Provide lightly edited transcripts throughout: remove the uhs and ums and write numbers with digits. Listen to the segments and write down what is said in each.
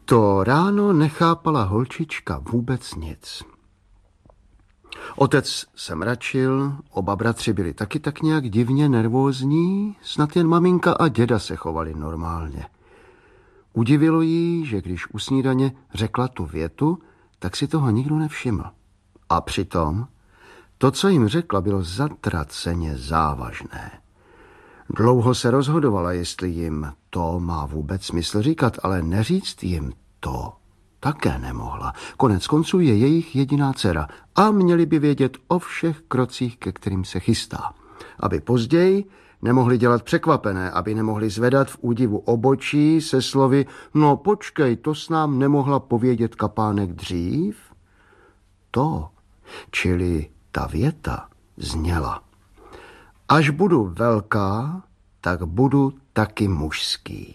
To ráno nechápala holčička vůbec nic. Otec se mračil, oba bratři byli taky tak nějak divně nervózní, snad jen maminka a děda se chovali normálně. Udivilo jí, že když u snídaně řekla tu větu, tak si toho nikdo nevšiml. A přitom to, co jim řekla, bylo zatraceně závažné. Dlouho se rozhodovala, jestli jim to má vůbec smysl říkat, ale neříct jim to také nemohla. Konec konců je jejich jediná dcera a měli by vědět o všech krocích, ke kterým se chystá. Aby později nemohli dělat překvapené, aby nemohli zvedat v údivu obočí se slovy no počkej, to s nám nemohla povědět kapánek dřív? To, čili ta věta, zněla: až budu velká, tak budu taky mužský.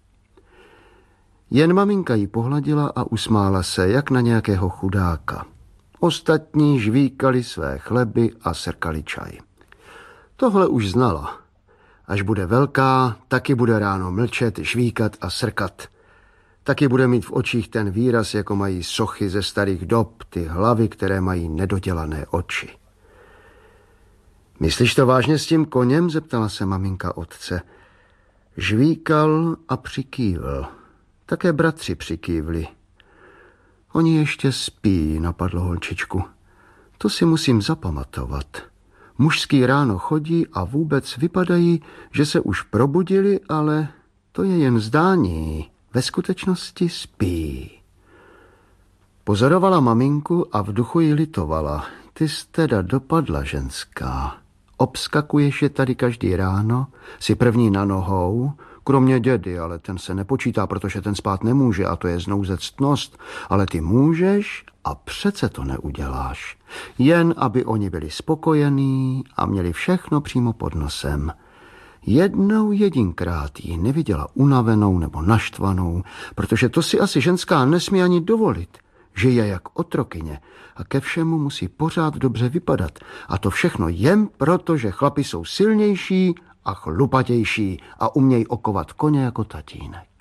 Jen maminka ji pohladila a usmála se, jak na nějakého chudáka. Ostatní žvíkali své chleby a srkali čaj. Tohle už znala. Až bude velká, taky bude ráno mlčet, žvíkat a srkat. Taky bude mít v očích ten výraz, jako mají sochy ze starých dob, ty hlavy, které mají nedodělané oči. Myslíš to vážně s tím koněm? Zeptala se maminka otce. Žvíkal a přikývl. Také bratři přikývli. Oni ještě spí, napadlo holčičku. To si musím zapamatovat. Mužský ráno chodí a vůbec vypadají, že se už probudili, ale to je jen zdání. Ve skutečnosti spí. Pozorovala maminku a v duchu ji litovala. Ty jsi teda dopadla, ženská. Obskakuješ je tady každý ráno, jsi první na nohou, kromě dědy, ale ten se nepočítá, protože ten spát nemůže a to je znouzectnost, ale ty můžeš a přece to neuděláš. Jen aby oni byli spokojení a měli všechno přímo pod nosem. Jednou jedinkrát ji neviděla unavenou nebo naštvanou, protože to si asi ženská nesmí ani dovolit. Že je jak otrokyně a ke všemu musí pořád dobře vypadat. A to všechno jen proto, že chlapi jsou silnější a chlupatější a umějí okovat koně jako tatínek.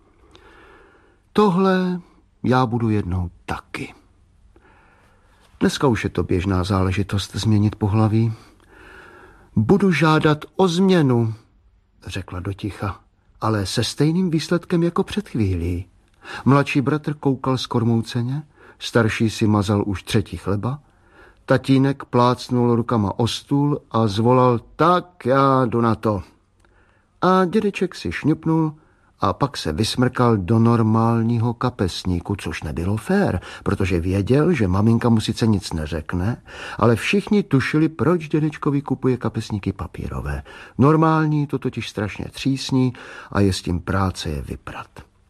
Tohle já budu jednou taky. Dneska už je to běžná záležitost změnit pohlaví. Budu žádat o změnu, řekla do ticha, ale se stejným výsledkem jako před chvílí. Mladší bratr koukal zkormouceně, starší si mazal už třetí chleba, tatínek plácnul rukama o stůl a zvolal tak já jdu na to. A dědeček si šňupnul a pak se vysmrkal do normálního kapesníku, což nebylo fér, protože věděl, že maminka mu sice nic neřekne, ale všichni tušili, proč dědečkovi kupuje kapesníky papírové. Normální to totiž strašně třísní a je s tím práce je vyprat.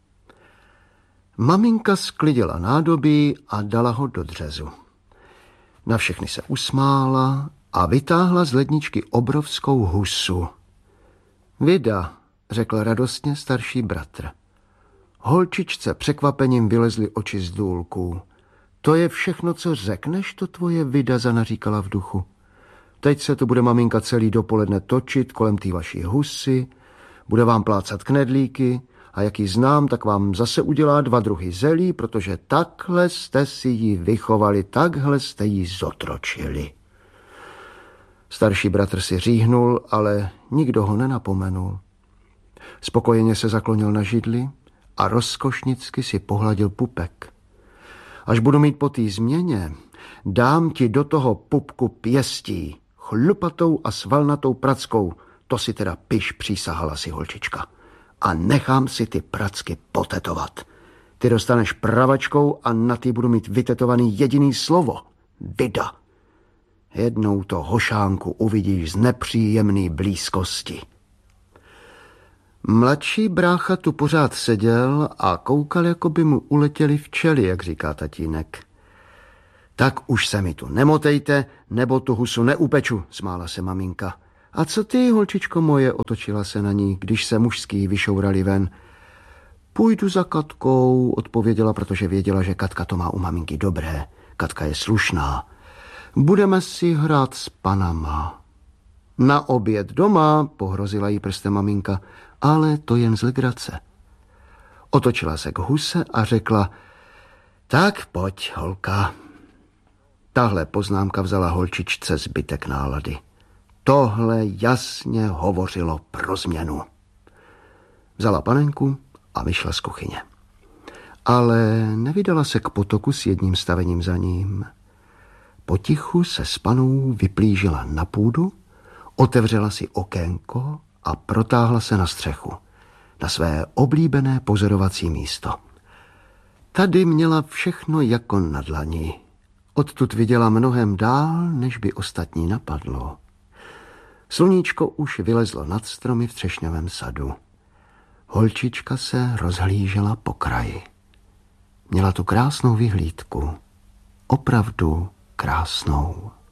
Maminka sklidila nádobí a dala ho do dřezu. Na všechny se usmála a vytáhla z ledničky obrovskou husu. Vida, řekl radostně starší bratr. Holčičce překvapením vylezly oči z důlků. To je všechno, co řekneš, to tvoje Vida, zanaříkala v duchu. Teď se to bude maminka celý dopoledne točit kolem té vaší husy, bude vám plácat knedlíky a jak ji znám, tak vám zase udělá 2 druhy zelí, protože takhle jste si ji vychovali, takhle jste ji zotročili. Starší bratr si říhnul, ale nikdo ho nenapomenul. Spokojeně se zaklonil na židli a rozkošnicky si pohladil pupek. Až budu mít po té změně, dám ti do toho pupku pěstí, chlupatou a svalnatou prackou, to si teda piš, přísahala si holčička. A nechám si ty pracky potetovat. Ty dostaneš pravačkou a na ty budu mít vytetovaný jediný slovo. Vida. Jednou to hošánku uvidíš z nepříjemný blízkosti. Mladší brácha tu pořád seděl a koukal, jako by mu uletěli včely, jak říká tatínek. Tak už se mi tu nemotejte, nebo tu husu neupeču, smála se maminka. A co ty, holčičko moje, otočila se na ní, když se mužský vyšourali ven. Půjdu za Katkou, odpověděla, protože věděla, že Katka to má u maminky dobré. Katka je slušná. Budeme si hrát s panama. Na oběd doma, pohrozila jí prstem maminka, ale to jen z legrace. Otočila se k huse a řekla: tak pojď, holka. Tahle poznámka vzala holčičce zbytek nálady. Tohle jasně hovořilo pro změnu. Vzala panenku a vyšla z kuchyně. Ale nevydala se k potoku s jedním stavením za ním. Potichu se s panou vyplížila na půdu, otevřela si okénko a protáhla se na střechu, na své oblíbené pozorovací místo. Tady měla všechno jako na dlani. Odtud viděla mnohem dál, než by ostatní napadlo. Sluníčko už vylezlo nad stromy v třešňovém sadu. Holčička se rozhlížela po kraji. Měla tu krásnou vyhlídku. Opravdu krásnou.